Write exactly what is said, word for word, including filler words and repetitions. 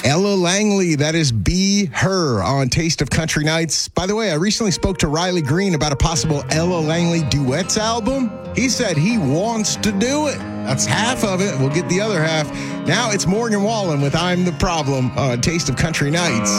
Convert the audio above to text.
Ella Langley, that is Be Her on Taste of Country Nights. By the way, I recently spoke to Riley Green about a possible Ella Langley duets album. He said he wants to do it. That's half of it. We'll get the other half. Now it's Morgan Wallen with I'm the Problem on Taste of Country Nights.